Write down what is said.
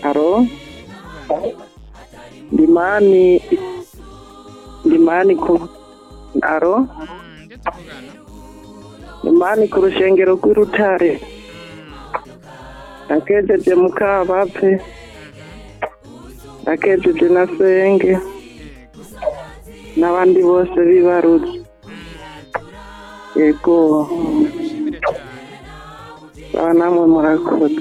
Aro, tuvugana Ndimani ku Aro, nde tuvugana Ndimani ku rushengero rw'Irutare. Nakejeje Mukabapfe, nakejeje na Senge, yego n'abandi bose bibarutse. Yego, ndagushimire cyane baba namwe murakoze.